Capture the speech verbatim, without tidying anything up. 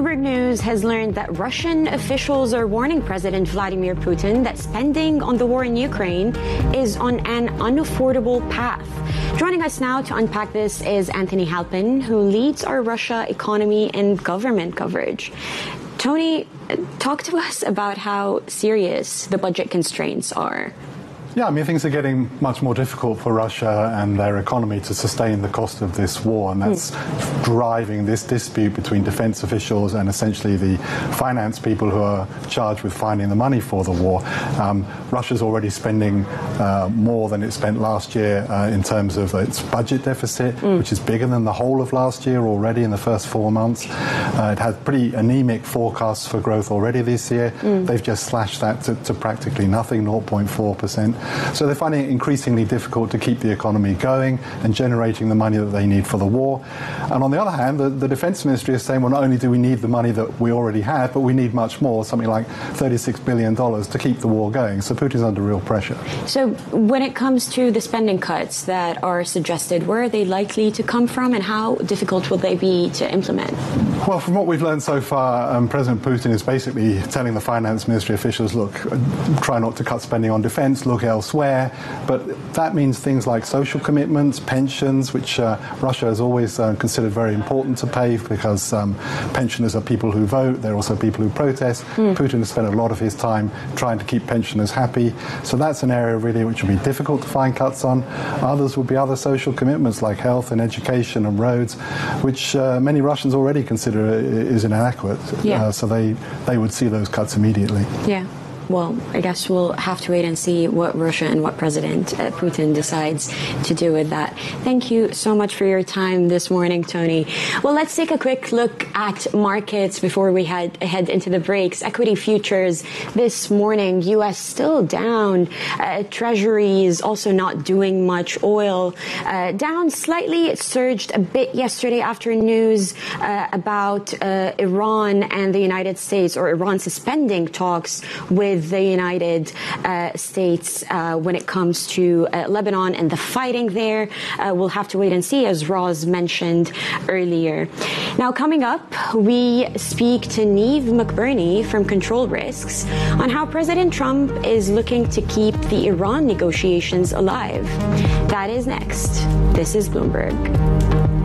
Bloomberg News has learned that Russian officials are warning President Vladimir Putin that spending on the war in Ukraine is on an unaffordable path. Joining us now to unpack this is Anthony Halpin, who leads our Russia economy and government coverage. Tony, talk to us about how serious the budget constraints are. Yeah, I mean, things are getting much more difficult for Russia and their economy to sustain the cost of this war, and that's mm. driving this dispute between defense officials and essentially the finance people who are charged with finding the money for the war. Um, Russia's already spending uh, more than it spent last year uh, in terms of its budget deficit, mm. which is bigger than the whole of last year already in the first four months. Uh, it had pretty anemic forecasts for growth already this year. Mm. They've just slashed that to, to practically nothing, zero point four percent. So they're finding it increasingly difficult to keep the economy going and generating the money that they need for the war. And on the other hand, the, the Defense Ministry is saying, well, not only do we need the money that we already have, but we need much more, something like thirty-six billion dollars to keep the war going. So Putin's under real pressure. So when it comes to the spending cuts that are suggested, where are they likely to come from and how difficult will they be to implement? Well, from what we've learned so far, um, President Putin is basically telling the Finance Ministry officials, look, try not to cut spending on defense, look elsewhere. But that means things like social commitments, pensions, which uh, Russia has always uh, considered very important to pay because um, pensioners are people who vote. They're also people who protest. Mm. Putin has spent a lot of his time trying to keep pensioners happy. So that's an area really which will be difficult to find cuts on. Others will be other social commitments like health and education and roads, which uh, many Russians already consider is inadequate. Yeah. Uh, so they, they would see those cuts immediately. Yeah. Well, I guess we'll have to wait and see what Russia and what President uh, Putin decides to do with that. Thank you so much for your time this morning, Tony. Well, let's take a quick look at markets before we head, head into the breaks. Equity futures this morning, U S still down. Uh, Treasuries also not doing much. Oil uh, down slightly. It surged a bit yesterday after news uh, about uh, Iran and the United States, or Iran suspending talks with the United uh, States uh, when it comes to uh, Lebanon and the fighting there. Uh, we'll have to wait and see, as Roz mentioned earlier. Now, coming up, we speak to Niamh McBurney from Control Risks on how President Trump is looking to keep the Iran negotiations alive. That is next. This is Bloomberg.